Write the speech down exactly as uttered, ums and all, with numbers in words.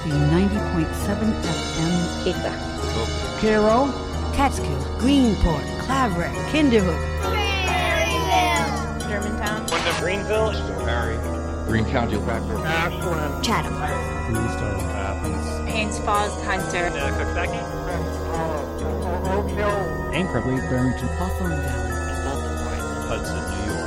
W ninety point seven F M. Ica. Cairo. Catskill, Greenport, Claverack, Kinderhook. Maryville. Germantown. Wyndham, Greenville. Harry. Greene County. Bradford. Ashland. Chatham. Bluestar. Athens. Haines Falls, Hunter. Coxsackie. Anchor. Wade, Barrington. Hawthorne Valley. Hudson, New York.